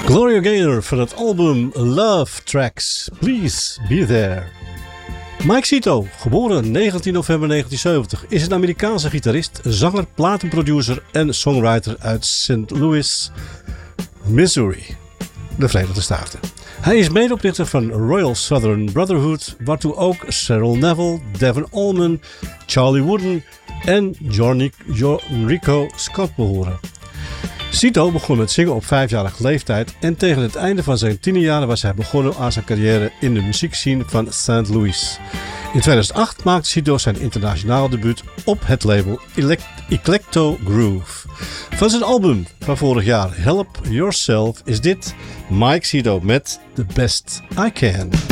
Gloria Gaynor van het album Love Tracks, Please Be There. Mike Zito, geboren 19 november 1970, is een Amerikaanse gitarist, zanger, platenproducer en songwriter uit St. Louis, Missouri, de Verenigde Staten. Hij is medeoprichter van Royal Southern Brotherhood, waartoe ook Cyril Neville, Devin Allman, Charlie Wooden en Rico Scott behoren. Zito begon met zingen op 5-jarige leeftijd en tegen het einde van zijn tienerjaren was hij begonnen aan zijn carrière in de muziekscene van St. Louis. In 2008 maakte Zito zijn internationaal debuut op het label Eclecto Groove. Van zijn album van vorig jaar Help Yourself is dit Mike Zito met The Best I Can.